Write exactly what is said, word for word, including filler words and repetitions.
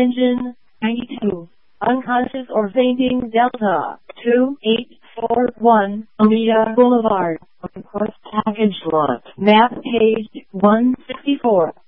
engine, ninety-two. Unconscious or fainting, Delta, two eight four one, Amelia Boulevard. Request package lot. Map page one sixty-four.